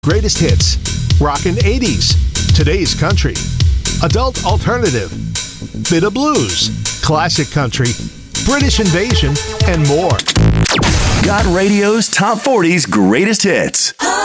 Greatest hits, rockin' 80s, today's country, adult alternative, bit of blues, classic country, British invasion, and more. Got Radio's Top 40's Greatest Hits.